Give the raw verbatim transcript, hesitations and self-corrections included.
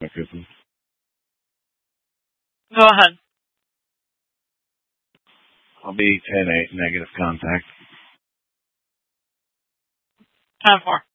Kristen. Go ahead. I'll be ten eight, negative contact. ten four.